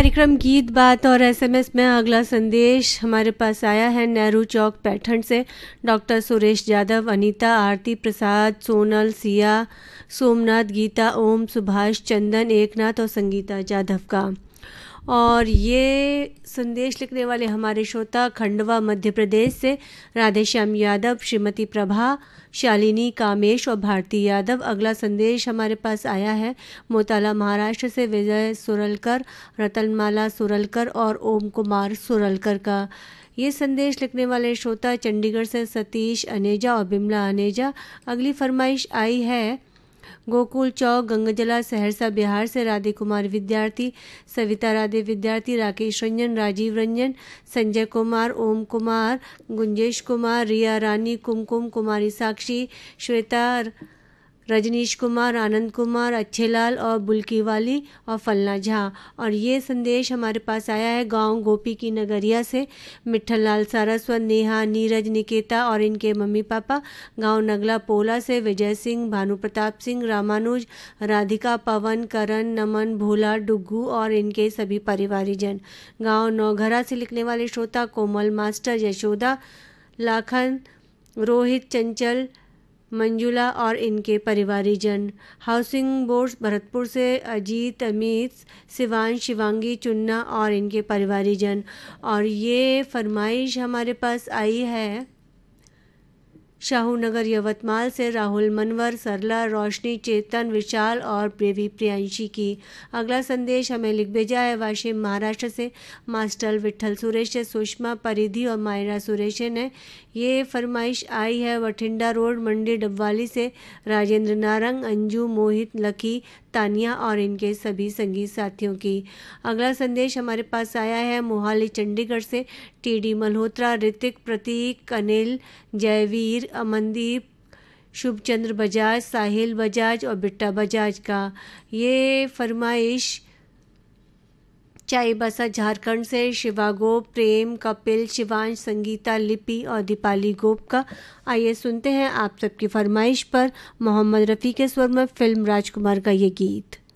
कार्यक्रम गीत बात और एसएमएस में अगला संदेश हमारे पास आया है नेहरू चौक पैठण से। डॉक्टर सुरेश यादव, अनीता, आरती प्रसाद, सोनल, सिया, सोमनाथ, गीता, ओम, सुभाष, चंदन, एकनाथ और संगीता यादव का। और ये संदेश लिखने वाले हमारे श्रोता खंडवा मध्य प्रदेश से राधेश्याम यादव, श्रीमती प्रभा, शालिनी, कामेश और भारती यादव। अगला संदेश हमारे पास आया है मोताला महाराष्ट्र से विजय सुरलकर, रतनमाला सुरलकर और ओम कुमार सुरलकर का। ये संदेश लिखने वाले श्रोता चंडीगढ़ से सतीश अनेजा और बिमला अनेजा। अगली फरमाइश आई है गोकुल चौक गंगजला सहरसा बिहार से राधे कुमार विद्यार्थी, सविता राधे विद्यार्थी, राकेश रंजन, राजीव रंजन, संजय कुमार, ओम कुमार, गुंजेश कुमार, रिया रानी, कुमकुम, कुमारी साक्षी, श्वेता, रजनीश कुमार, आनंद कुमार, अच्छेलाल और बुल्की वाली और फलना झा। और ये संदेश हमारे पास आया है गांव गोपी की नगरिया से मिट्ठल लाल सारस्वत, नेहा, नीरज, निकेता और इनके मम्मी पापा। गांव नगला पोला से विजय सिंह, भानु प्रताप सिंह, रामानुज, राधिका, पवन, करण, नमन, भोला, डुग्गू और इनके सभी परिवारीजन। गांव नौघरा से लिखने वाले श्रोता कोमल मास्टर, यशोदा, लाखन, रोहित, चंचल, मंजुला और इनके परिवारीजन। हाउसिंग बोर्ड भरतपुर से अजीत, अमित, शिवांश, शिवांगी, चुन्ना और इनके परिवारीजन। और ये फरमाइश हमारे पास आई है शाहू नगर यवतमाल से राहुल, मनवर, सरला, रोशनी, चेतन, विशाल और प्रेवी प्रियांशी की। अगला संदेश हमें लिख भेजा है वाशिम महाराष्ट्र से मास्टर विठल सुरेश से सुषमा, परिधि और मायरा सुरेश ने। ये फरमाइश आई है बठिंडा रोड मंडी डबवाली से राजेंद्र नारंग, अंजू, मोहित, लकी, तानिया और इनके सभी संगीत साथियों की। अगला संदेश हमारे पास आया है मोहाली चंडीगढ़ से टीडी मल्होत्रा, ऋतिक, प्रतीक, अनिल, जयवीर, अमनदीप, शुभचंद्र बजाज, साहिल बजाज और बिट्टा बजाज का। ये फरमाइश चाईबासा झारखंड से शिवा गोप, प्रेम, कपिल, शिवांश, संगीता, लिपि और दीपाली गोप का। आइए सुनते हैं आप सबकी फरमाइश पर मोहम्मद रफ़ी के स्वर में फिल्म राजकुमार का ये गीत।